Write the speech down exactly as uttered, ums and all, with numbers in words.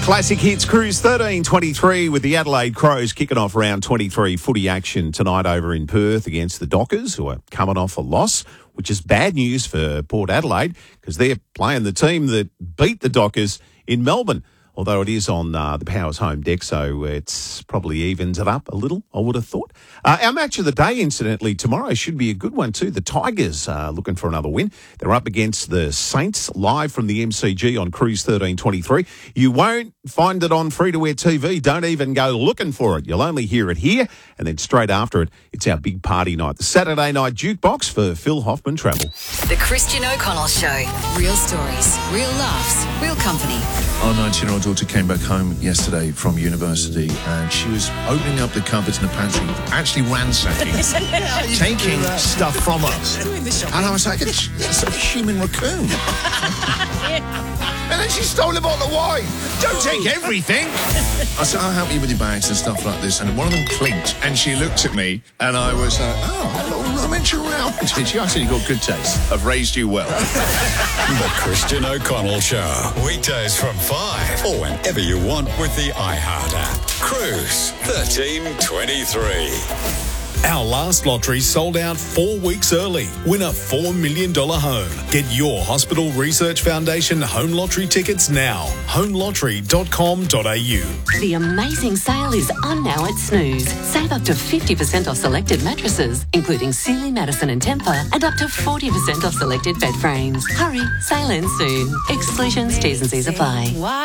Classic Hits Cruise thirteen twenty-three with the Adelaide Crows kicking off round twenty-three footy action tonight over in Perth against the Dockers, who are coming off a loss, which is bad news for Port Adelaide because they're playing the team that beat the Dockers in Melbourne. Although it is on uh, the Powers home deck, so it's probably evens it up a little, I would have thought. Uh, our match of the day, incidentally, tomorrow should be a good one too. The Tigers are looking for another win. They're up against the Saints live from the M C G on Cruise thirteen twenty-three. You won't find it on free-to-air T V. Don't even go looking for it. You'll only hear it here, and then straight after it, it's our big party night. The Saturday night jukebox for Phil Hoffman Travel. The Christian O'Connell Show. Real stories, real laughs, real company. Our nineteen-year-old daughter came back home yesterday from university and she was opening up the cupboards in the pantry, actually ransacking, taking stuff from us. And I was like, it's, it's a human raccoon. And then she stole a bottle of wine. Don't take everything. I said, I'll help you with your bags and stuff like this. And one of them clinked. And she looked at me and I was like, oh, hello, I meant you around. Did you? I said, you got good taste. I've raised you well. The Christian O'Connell Show. Weekdays from five or whenever you want with the iHeart app. Cruise thirteen twenty-three. Our last lottery sold out four weeks early. Win a four million dollars home. Get your Hospital Research Foundation home lottery tickets now. home lottery dot com dot a u. The amazing sale is on now at Snooze. Save up to fifty percent off selected mattresses, including Sealy, Madison and Tempur, and up to forty percent off selected bed frames. Hurry, sale ends soon. Exclusions, T's and C's apply.